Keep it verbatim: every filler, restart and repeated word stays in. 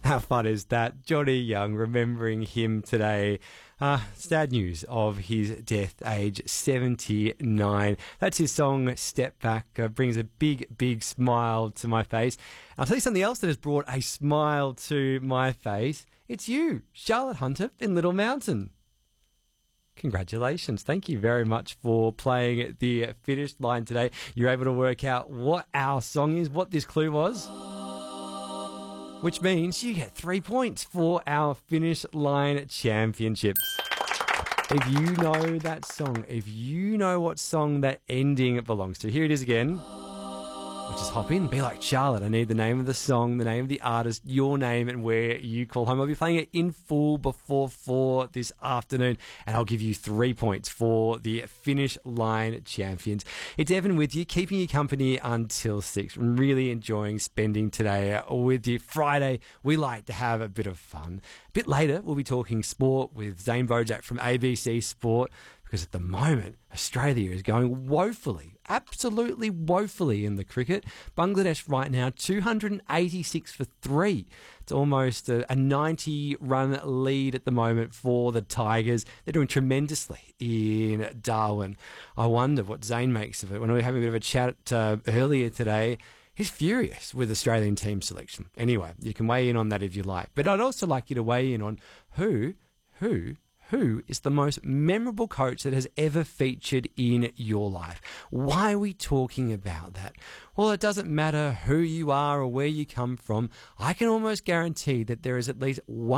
How fun is that? Johnny Young, remembering him today. Uh, sad news of his death, age seventy-nine. That's his song, Step Back. Uh, brings a big, big smile to my face. I'll tell you something else that has brought a smile to my face. It's you, Charlotte Hunter in Little Mountain. Congratulations. Thank you very much for playing the finish line today. You're able to work out what our song is, what this clue was, which means you get three points for our finish line championships. If you know that song, if you know what song that ending belongs to, here it is again. Or just hop in, be like, Charlotte, I need the name of the song, the name of the artist, your name, and where you call home. I'll be playing it in full before four this afternoon, and I'll give you three points for the finish line champions. It's Evan with you, keeping you company until six. I'm really enjoying spending today with you. Friday, we like to have a bit of fun. A bit later, we'll be talking sport with Zane Bojak from A B C Sport, because at the moment, Australia is going woefully, absolutely woefully in the cricket. Bangladesh right now, two hundred eighty-six for three. It's almost a ninety-run lead at the moment for the Tigers. They're doing tremendously in Darwin. I wonder what Zane makes of it. When we were having a bit of a chat uh, earlier today, he's furious with Australian team selection. Anyway, you can weigh in on that if you like. But I'd also like you to weigh in on who, who, Who is the most memorable coach that has ever featured in your life? Why are we talking about that? Well, it doesn't matter who you are or where you come from. I can almost guarantee that there is at least one